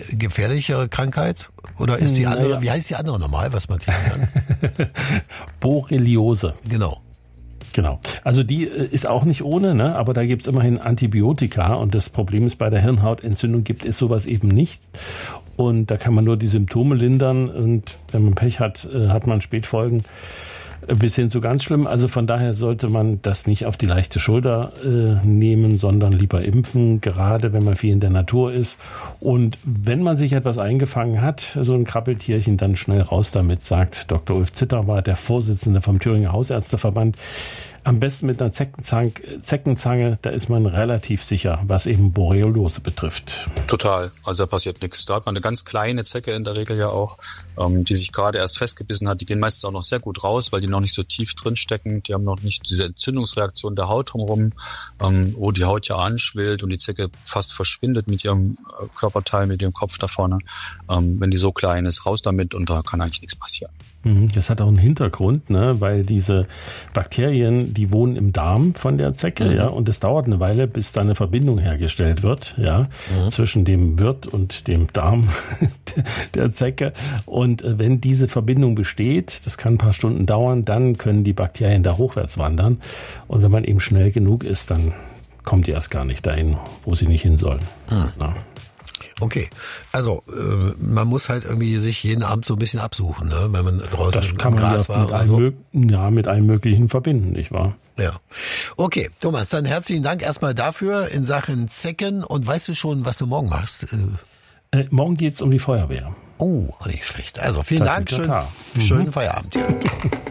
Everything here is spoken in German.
gefährlichere Krankheit? Oder ist die andere, wie heißt die andere nochmal, was man kriegen kann? Borreliose. Genau. Also die ist auch nicht ohne, ne? Aber da gibt's immerhin Antibiotika und das Problem ist, bei der Hirnhautentzündung gibt es sowas eben nicht. Und da kann man nur die Symptome lindern und wenn man Pech hat, hat man Spätfolgen bis hin zu ganz schlimm. Also von daher sollte man das nicht auf die leichte Schulter nehmen, sondern lieber impfen, gerade wenn man viel in der Natur ist. Und wenn man sich etwas eingefangen hat, so ein Krabbeltierchen, dann schnell raus damit, sagt Dr. Ulf Zitterer, der Vorsitzende vom Thüringer Hausärzteverband. Am besten mit einer Zeckenzange, da ist man relativ sicher, was eben Borreliose betrifft. Total, also da passiert nichts. Da hat man eine ganz kleine Zecke in der Regel ja auch, die sich gerade erst festgebissen hat. Die gehen meistens auch noch sehr gut raus, weil die noch nicht so tief drin stecken. Die haben noch nicht diese Entzündungsreaktion der Haut drumherum, wo die Haut ja anschwillt und die Zecke fast verschwindet mit ihrem Körperteil, mit ihrem Kopf da vorne. Wenn die so klein ist, raus damit und da kann eigentlich nichts passieren. Das hat auch einen Hintergrund, ne, weil diese Bakterien, die wohnen im Darm von der Zecke, ja, und es dauert eine Weile, bis da eine Verbindung hergestellt wird, ja, zwischen dem Wirt und dem Darm der Zecke. Und wenn diese Verbindung besteht, das kann ein paar Stunden dauern, dann können die Bakterien da hochwärts wandern. Und wenn man eben schnell genug ist, dann kommt die erst gar nicht dahin, wo sie nicht hin sollen. Ja. Okay, also man muss halt irgendwie sich jeden Abend so ein bisschen absuchen, ne? Wenn man draußen das kann im man Gras ja war oder so. Mit allem Möglichen verbinden, nicht wahr? Ja. Okay, Thomas, dann herzlichen Dank erstmal dafür in Sachen Zecken. Und weißt du schon, was du morgen machst? Morgen geht's um die Feuerwehr. Oh, nicht schlecht. Also vielen Dank, schönen Feierabend hier.